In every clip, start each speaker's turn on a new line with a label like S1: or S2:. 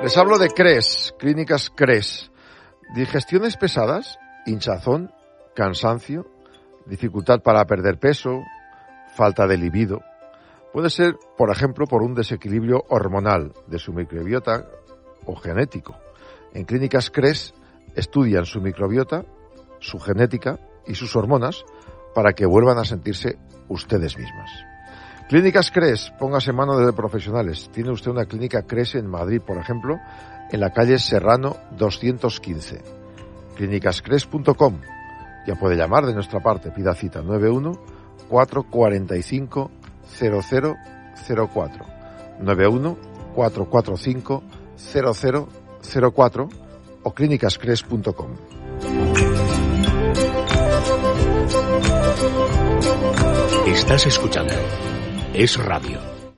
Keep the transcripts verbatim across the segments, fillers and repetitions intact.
S1: Les hablo de CRES, Clínicas CRES. Digestiones pesadas, hinchazón, cansancio, dificultad para perder peso, falta de libido. Puede ser, por ejemplo, por un desequilibrio hormonal de su microbiota o genético. En Clínicas CRES estudian su microbiota, su genética y sus hormonas para que vuelvan a sentirse ustedes mismas. Clínicas CRES, póngase en manos de profesionales. Tiene usted una clínica CRES en Madrid, por ejemplo, en la calle Serrano doscientos quince. clínicas cres punto com. Ya puede llamar de nuestra parte, pida cita nueve uno cuatro cuatro cinco cero cero cero cuatro. nueve uno cuatro cuatro cinco cero cero cero cuatro o clínicas cres punto com.
S2: Estás escuchando Es Radio.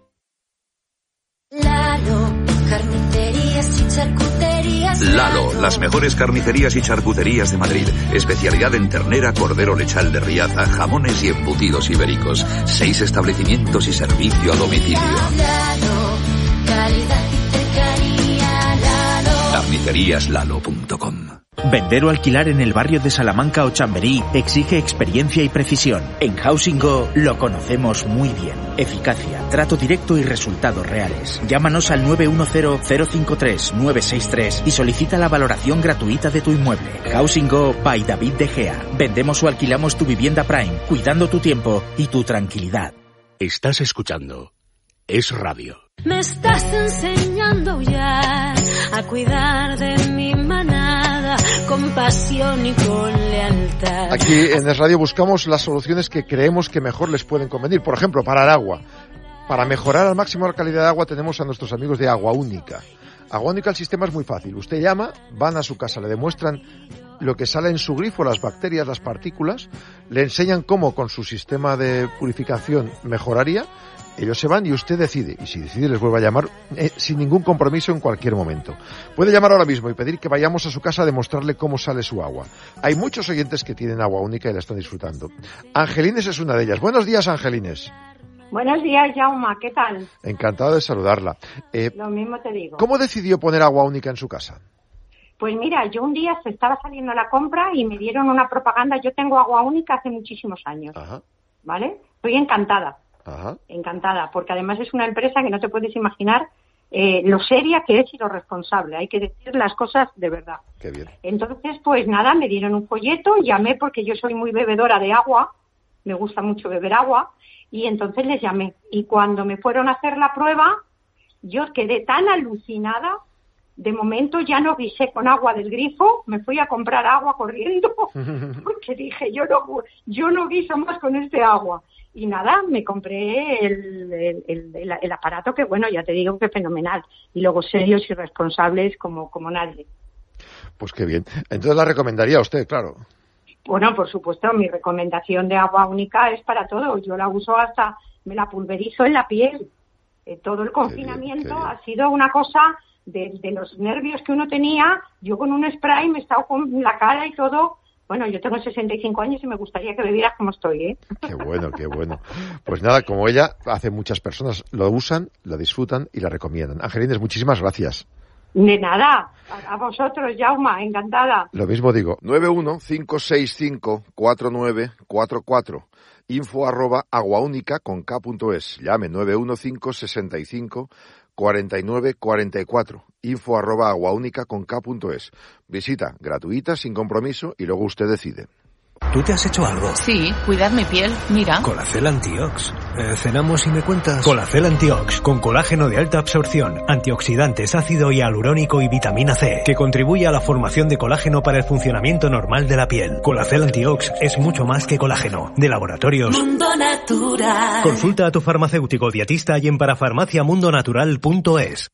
S3: Lalo, carnicerías y charcuterías.
S4: Lalo, las mejores carnicerías y charcuterías de Madrid. Especialidad en ternera, cordero lechal de Riaza, jamones y embutidos ibéricos. Seis establecimientos y servicio a domicilio.
S3: Lalo, calidad y cercanía. Lalo.
S4: carnicerías lalo punto com.
S5: Vender o alquilar en el barrio de Salamanca o Chamberí exige experiencia y precisión. En Housing Go lo conocemos muy bien. Eficacia, trato directo y resultados reales. Llámanos al nueve uno cero cero cinco tres nueve seis tres y solicita la valoración gratuita de tu inmueble. Housing Go by David De Gea. Vendemos o alquilamos tu vivienda Prime, cuidando tu tiempo y tu tranquilidad.
S2: Estás escuchando Es Radio.
S3: Me estás enseñando ya a cuidar de mi manada con pasión y con lealtad.
S1: Aquí en Es Radio buscamos las soluciones que creemos que mejor les pueden convenir. Por ejemplo, para el agua. Para mejorar al máximo la calidad de agua tenemos a nuestros amigos de Agua Única. Agua Única, el sistema es muy fácil. Usted llama, van a su casa, le demuestran lo que sale en su grifo, las bacterias, las partículas, le enseñan cómo con su sistema de purificación mejoraría. Ellos se van y usted decide. Y si decide, les vuelve a llamar eh, sin ningún compromiso en cualquier momento. Puede llamar ahora mismo y pedir que vayamos a su casa a demostrarle cómo sale su agua. Hay muchos oyentes que tienen Agua Única y la están disfrutando. Angelines es una de ellas. Buenos días, Angelines.
S6: Buenos días, Jauma. ¿Qué tal?
S1: Encantado de saludarla. Eh,
S6: Lo mismo te digo.
S1: ¿Cómo decidió poner Agua Única en su casa?
S6: Pues mira, yo un día se estaba saliendo a la compra y me dieron una propaganda. Yo tengo Agua Única hace muchísimos años.
S1: Ajá.
S6: ¿Vale? Estoy encantada.
S1: Ajá.
S6: Encantada, porque además es una empresa que no te puedes imaginar eh, lo seria que es y lo responsable. Hay que decir las cosas de verdad.
S1: Qué bien.
S6: Entonces, pues nada, me dieron un folleto, llamé porque yo soy muy bebedora de agua, me gusta mucho beber agua, y entonces les llamé. Y cuando me fueron a hacer la prueba, yo quedé tan alucinada. De momento ya no guisé con agua del grifo, me fui a comprar agua corriendo, porque dije, yo no, yo no guiso más con este agua. Y nada, me compré el, el, el, el aparato que, bueno, ya te digo que fenomenal. Y luego serios y responsables como, como nadie.
S1: Pues qué bien. Entonces la recomendaría a usted, claro.
S6: Bueno, por supuesto, mi recomendación de Agua Única es para todo. Yo la uso hasta, me la pulverizo en la piel. Eh, todo el confinamiento
S1: bien, bien.
S6: ha sido una cosa de, de los nervios que uno tenía. Yo con un spray me he estado con la cara y todo. Bueno, yo tengo sesenta y cinco años y me gustaría que bebieras como estoy, ¿eh?
S1: Qué bueno, qué bueno. Pues nada, como ella, hace muchas personas lo usan, lo disfrutan y la recomiendan. Angelines, muchísimas gracias.
S6: De nada, a, a vosotros, Jauma, encantada.
S1: Lo mismo digo, nueve uno cinco seis cinco cuatro nueve cuatro cuatro, info arroba aguaúnica con k punto es, llame nueve uno cinco seis cinco cuarenta y nueve cuarenta y cuatro, info arroba aguaúnica con k punto es. Visita gratuita, sin compromiso, y luego usted decide.
S7: ¿Tú te has hecho algo?
S8: Sí, cuidar mi piel, mira.
S7: Colacel Antiox. Eh, cenamos y me cuentas. Colacel Antiox, con colágeno de alta absorción, antioxidantes, ácido hialurónico y vitamina C, que contribuye a la formación de colágeno para el funcionamiento normal de la piel. Colacel Antiox es mucho más que colágeno. De Laboratorios
S3: Mundo Natural.
S7: Consulta a tu farmacéutico dietista y en parafarmacia mundo natural punto es.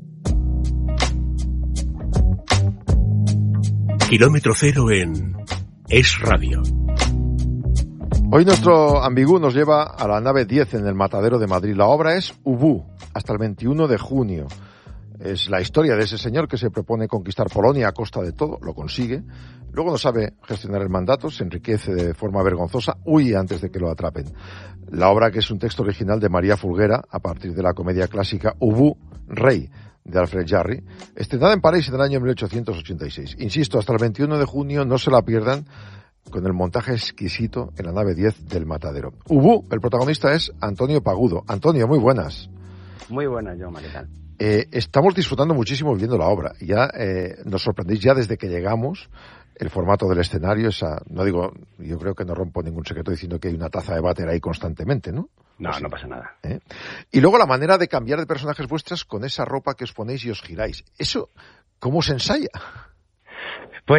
S2: Kilómetro cero en Es Radio.
S1: Hoy nuestro ambigú nos lleva a la nave diez en el Matadero de Madrid. La obra es Ubú, hasta el veintiuno de junio. Es la historia de ese señor que se propone conquistar Polonia a costa de todo, lo consigue. Luego no sabe gestionar el mandato, se enriquece de forma vergonzosa, huye antes de que lo atrapen. La obra, que es un texto original de María Fulguera, a partir de la comedia clásica Ubú, Rey, de Alfred Jarry, estrenada en París en el año mil ochocientos ochenta y seis. Insisto, hasta el veintiuno de junio no se la pierdan, con el montaje exquisito en la nave diez del Matadero. Ubu, el protagonista es Antonio Pagudo. Antonio, muy buenas.
S9: Muy buenas, Jaume, ¿qué tal?
S1: Eh, estamos disfrutando muchísimo viendo la obra. Ya eh, nos sorprendéis ya desde que llegamos. El formato del escenario, esa, no digo, yo creo que no rompo ningún secreto diciendo que hay una taza de váter ahí constantemente, ¿no?
S9: No,
S1: Así,
S9: no pasa nada.
S1: ¿eh? Y luego la manera de cambiar de personajes vuestras con esa ropa que os ponéis y os giráis. Eso, ¿cómo se ensaya?
S9: Pues,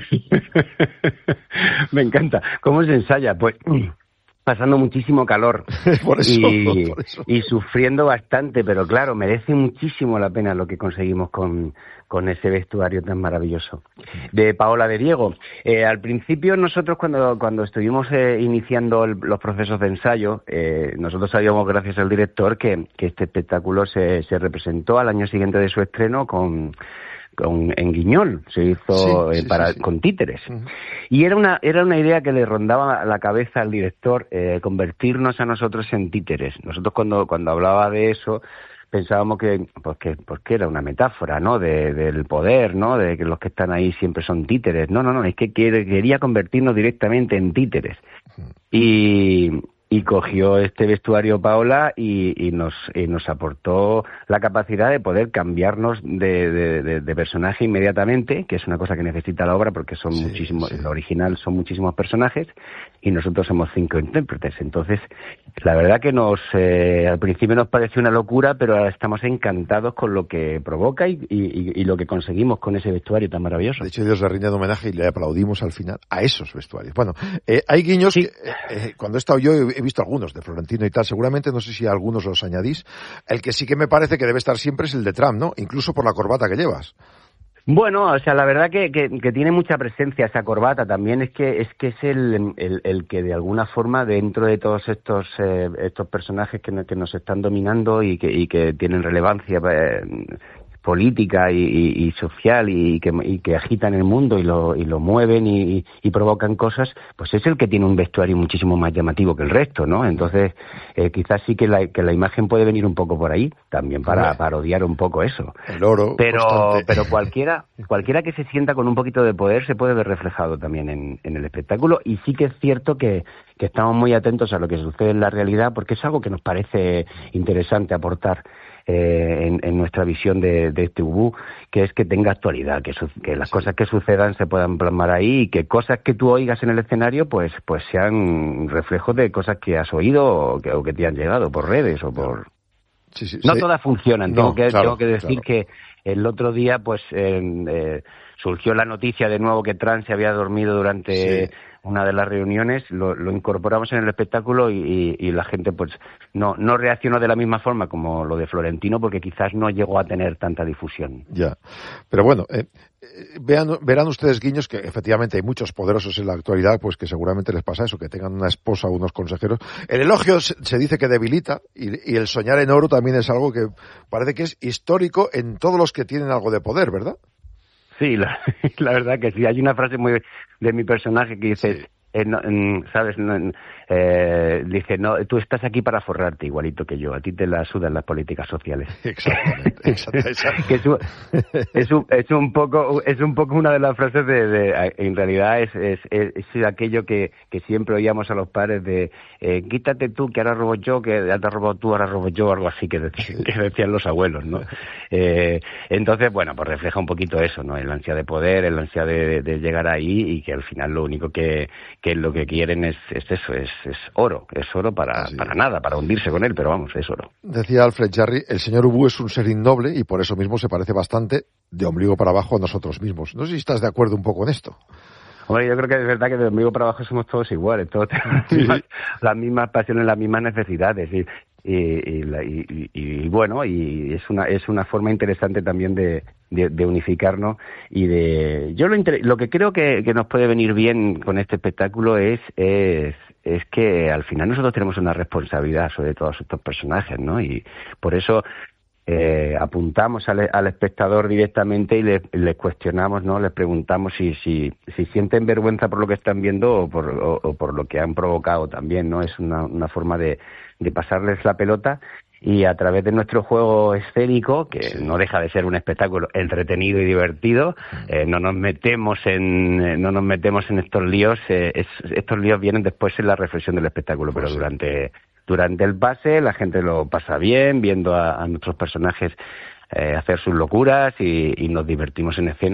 S9: me encanta. ¿Cómo se ensaya? Pues, pasando muchísimo calor
S1: por eso,
S9: y,
S1: por eso.
S9: y sufriendo bastante, pero claro, merece muchísimo la pena lo que conseguimos con, con ese vestuario tan maravilloso. De Paola de Diego. Eh, al principio nosotros cuando, cuando estuvimos eh, iniciando el, los procesos de ensayo, eh, nosotros sabíamos gracias al director que, que este espectáculo se, se representó al año siguiente de su estreno con... Con, en Guiñol, se hizo sí, eh, sí, para sí, sí. con títeres. Uh-huh. Y era una era una idea que le rondaba la cabeza al director, eh, convertirnos a nosotros en títeres. Nosotros cuando cuando hablaba de eso pensábamos que pues que, pues que era una metáfora, ¿no? De, del poder, ¿no? De que los que están ahí siempre son títeres. No, no, no, es que quiere, quería convertirnos directamente en títeres. Uh-huh. Y... Y cogió este vestuario Paola y, y nos y nos aportó la capacidad de poder cambiarnos de, de, de, de personaje inmediatamente, que es una cosa que necesita la obra porque son sí, muchísimos, sí. el original son muchísimos personajes y nosotros somos cinco intérpretes. Entonces, la verdad que nos eh, al principio nos pareció una locura, pero ahora estamos encantados con lo que provoca y, y, y lo que conseguimos con ese vestuario tan maravilloso.
S1: De hecho, Dios le rinde homenaje y le aplaudimos al final a esos vestuarios. Bueno, eh, hay guiños sí. que eh, cuando he estado yo he visto algunos de Florentino y tal, seguramente no sé si a algunos los añadís. El que sí que me parece que debe estar siempre es el de Trump, ¿no? Incluso por la corbata que llevas.
S9: Bueno, o sea, la verdad que, que, que tiene mucha presencia esa corbata. También es que es que es el, el, el que de alguna forma dentro de todos estos eh, estos personajes que, que nos están dominando y que, y que tienen relevancia eh, política y, y, y social y que, y que agitan el mundo y lo, y lo mueven y, y provocan cosas, pues es el que tiene un vestuario muchísimo más llamativo que el resto, ¿no? Entonces, eh, quizás sí que la, que la imagen puede venir un poco por ahí, también para parodiar un poco eso.
S1: El oro
S9: pero
S1: constante.
S9: Pero cualquiera cualquiera que se sienta con un poquito de poder se puede ver reflejado también en, en el espectáculo, y sí que es cierto que, que estamos muy atentos a lo que sucede en la realidad, porque es algo que nos parece interesante aportar Eh, en, en nuestra visión de, de este Ubu, que es que tenga actualidad, que, su, que las sí. cosas que sucedan se puedan plasmar ahí y que cosas que tú oigas en el escenario pues pues sean reflejos de cosas que has oído o que, o que te han llegado por redes o por...
S1: Sí, sí,
S9: no
S1: sí.
S9: todas funcionan, tengo,
S1: no,
S9: que,
S1: claro,
S9: tengo que decir
S1: claro.
S9: que el otro día pues eh, eh, surgió la noticia de nuevo que Trump se había dormido durante... Sí. una de las reuniones, lo, lo incorporamos en el espectáculo y, y, y la gente pues no no reaccionó de la misma forma como lo de Florentino, porque quizás no llegó a tener tanta difusión.
S1: Ya, pero bueno, eh, vean, verán ustedes guiños que efectivamente hay muchos poderosos en la actualidad, pues que seguramente les pasa eso, que tengan una esposa o unos consejeros. El elogio se, se dice que debilita y, y el soñar en oro también es algo que parece que es histórico en todos los que tienen algo de poder, ¿verdad?
S9: Sí, la, la verdad que sí. Hay una frase muy de mi personaje que dice, sí. eh, no, ¿sabes? No, eh, dice, no, tú estás aquí para forrarte igualito que yo. A ti te la sudan las políticas sociales.
S1: Exactamente. exactamente.
S9: que es, un, es, un, es un poco es un poco una de las frases de, de en realidad es, es, es, es aquello que, que siempre oíamos a los padres de eh, quítate tú que ahora robo yo, que ahora robo tú, ahora robo yo, algo así que, decían, que decían los abuelos, ¿no? Eh, entonces, bueno, pues refleja un poquito eso, ¿no? El ansia de poder, el ansia de, de llegar ahí y que al final lo único que, que lo que quieren es, es eso, es, es oro, es oro para, sí. para nada, para hundirse con él, pero vamos, es oro.
S1: Decía Alfred Jarry, el señor Ubu es un ser innoble y por eso mismo se parece bastante de ombligo para abajo a nosotros mismos. No sé si estás de acuerdo un poco en esto.
S9: Hombre, yo creo que es verdad que de ombligo para abajo somos todos iguales, todos tenemos sí. las, mismas, las mismas pasiones, las mismas necesidades y, y, y, y, y, y bueno, y es una es una forma interesante también de, de, de unificarnos y de yo lo, inter, lo que creo que, que nos puede venir bien con este espectáculo es es es que al final nosotros tenemos una responsabilidad sobre todos estos personajes, ¿no? Y por eso Eh, apuntamos al, al espectador directamente y les le cuestionamos, ¿no? Les preguntamos si, si si sienten vergüenza por lo que están viendo o por, o, o por lo que han provocado también, ¿no? Es una, una forma de, de pasarles la pelota y a través de nuestro juego escénico, que sí. no deja de ser un espectáculo entretenido y divertido, eh, no nos metemos en eh, no nos metemos en estos líos. Eh, es, estos líos vienen después en la reflexión del espectáculo, pues pero sí. durante durante el pase la gente lo pasa bien, viendo a, a nuestros personajes eh, hacer sus locuras y, y nos divertimos en escena.